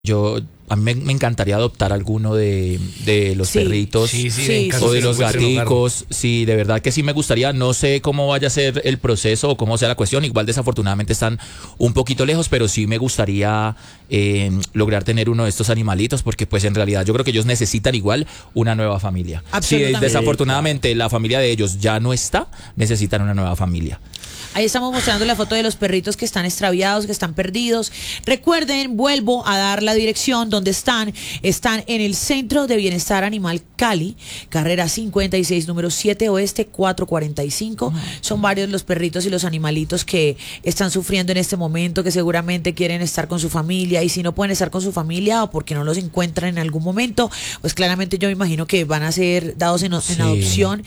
A mí me encantaría adoptar alguno de los perritos o de los gaticos. Sí, de verdad que sí me gustaría. No sé cómo vaya a ser el proceso o cómo sea la cuestión. Igual desafortunadamente están un poquito lejos, pero sí me gustaría lograr tener uno de estos animalitos, porque pues en realidad yo creo que ellos necesitan igual una nueva familia. Si desafortunadamente la familia de ellos ya no está, necesitan una nueva familia. Ahí estamos mostrando la foto de los perritos que están extraviados, que están perdidos. Recuerden, vuelvo a dar la dirección donde están. Están en el Centro de Bienestar Animal Cali, carrera 56, número 7 Oeste 445. Son varios los perritos y los animalitos que están sufriendo en este momento, que seguramente quieren estar con su familia, y si no pueden estar con su familia o porque no los encuentran en algún momento, pues claramente yo me imagino que van a ser dados en adopción.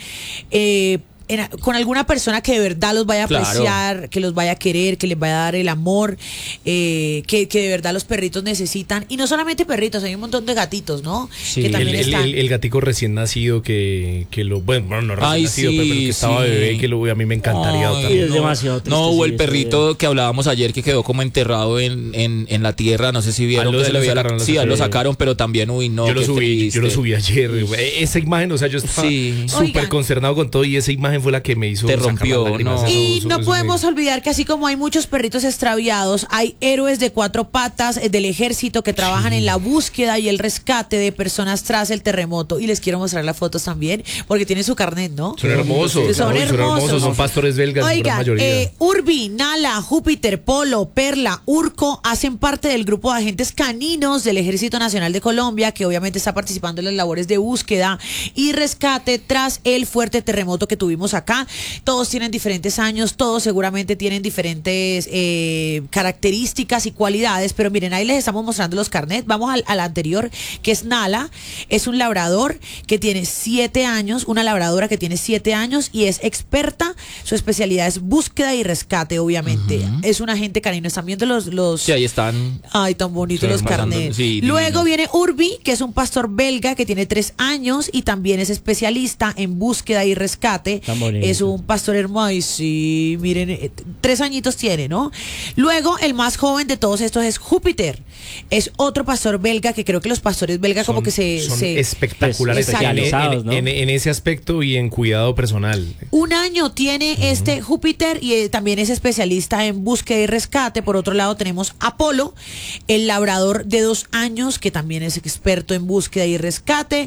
Con alguna persona que de verdad los vaya a apreciar, que los vaya a querer, que les vaya a dar el amor, que de verdad los perritos necesitan. Y no solamente perritos, hay un montón de gatitos, ¿no? Sí, que también el gatico recién nacido que lo... Bueno, no recién nacido, pero que estaba bebé, que a mí me encantaría adoptar. Es demasiado triste. No, o el perrito que hablábamos ayer que quedó como enterrado en la tierra, no sé si vieron que se le veía lo sacaron, pero también, no, yo lo subí ayer. Esa imagen, o sea, yo estaba súper consternado con todo, y esa imagen fue la que me hizo... Te rompió, ¿no? Y no podemos olvidar que así como hay muchos perritos extraviados, hay héroes de 4 patas del ejército que trabajan en la búsqueda y el rescate de personas tras el terremoto. Y les quiero mostrar las fotos también, porque tienen su carnet, ¿no? Son hermosos. Son hermosos, son pastores belgas. Oigan, Urbi, Nala, Júpiter, Polo, Perla, Urco hacen parte del grupo de agentes caninos del Ejército Nacional de Colombia, que obviamente está participando en las labores de búsqueda y rescate tras el fuerte terremoto que tuvimos acá. Todos tienen diferentes años, todos seguramente tienen diferentes características y cualidades, pero miren, ahí les estamos mostrando los carnets. Vamos al anterior, que es Nala. Es un labrador que tiene 7 años, una labradora que tiene 7 años y es experta. Su especialidad es búsqueda y rescate, obviamente. Es un agente canino. ¿Están viendo los... Sí, ahí están. Ay, tan bonitos los carnets. Sí, luego viene Urbi, que es un pastor belga que tiene 3 años y también es especialista en búsqueda y rescate. Es un pastor hermoso. Y sí, miren, 3 añitos tiene, ¿no? Luego, el más joven de todos estos es Júpiter. Es otro pastor belga, que creo que los pastores belgas como que son espectaculares en ese aspecto y en cuidado personal. 1 año tiene este Júpiter y también es especialista en búsqueda y rescate. Por otro lado tenemos Apolo, el labrador de 2 años, que también es experto en búsqueda y rescate.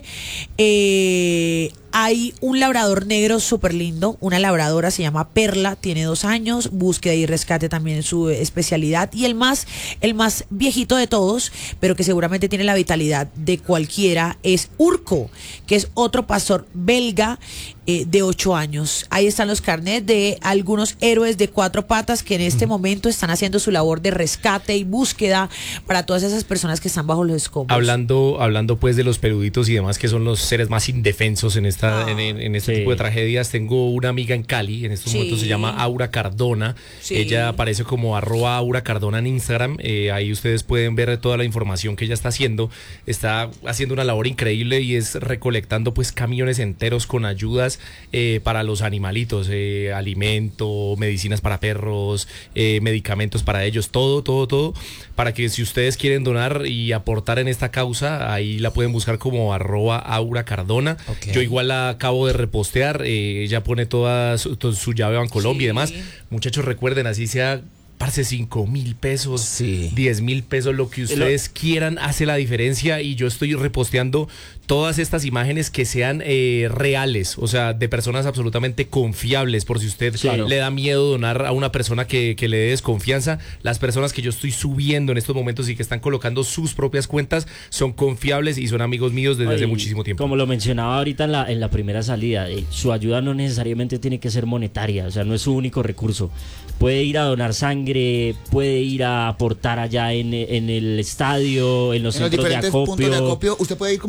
Hay un labrador negro súper lindo, una labradora, se llama Perla, tiene 2 años, búsqueda y rescate también es su especialidad. Y el más viejito de todos, pero que seguramente tiene la vitalidad de cualquiera, es Urco, que es otro pastor belga de 8 años. Ahí están los carnets de algunos héroes de 4 patas que en este momento están haciendo su labor de rescate y búsqueda para todas esas personas que están bajo los escombros. Hablando pues de los peluditos y demás, que son los seres más indefensos en este tipo de tragedias. Tengo una amiga en Cali, en estos momentos se llama Aura Cardona. Ella aparece como @Aura Cardona en Instagram. Ahí ustedes pueden ver toda la información que ella está haciendo. Está haciendo una labor increíble y es recolectando pues camiones enteros con ayudas para los animalitos, alimento, medicinas para perros, medicamentos para ellos, todo, para que si ustedes quieren donar y aportar en esta causa, ahí la pueden buscar como @Aura Cardona. Yo igual la acabo de repostear, ella pone toda su llave Bancolombia y demás. Muchachos, recuerden, así sea, parce, 5,000 pesos, 10,000 pesos, lo que ustedes quieran hace la diferencia. Y yo estoy reposteando todas estas imágenes que sean reales, o sea, de personas absolutamente confiables, por si usted le da miedo donar a una persona que le dé desconfianza. Las personas que yo estoy subiendo en estos momentos y que están colocando sus propias cuentas son confiables y son amigos míos desde hace muchísimo tiempo. Como lo mencionaba ahorita en la primera salida, su ayuda no necesariamente tiene que ser monetaria, o sea, no es su único recurso. Puede ir a donar sangre, puede ir a aportar allá en el estadio, en los centros de acopio. Puntos de acopio. Usted puede ir como voluntario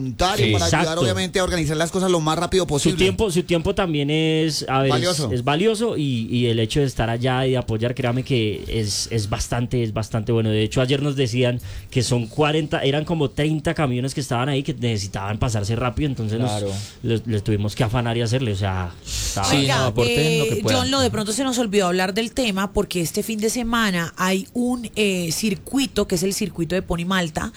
voluntario para ayudar obviamente a organizar las cosas lo más rápido posible. Su tiempo también es valioso y el hecho de estar allá y de apoyar, créame que es bastante bueno. De hecho, ayer nos decían que eran como 30 camiones que estaban ahí que necesitaban pasarse rápido, entonces les tuvimos que afanar y hacerle, o sea, aporten lo que puedan. John, de pronto se nos olvidó hablar del tema porque este fin de semana hay un circuito que es el circuito de Pony Malta,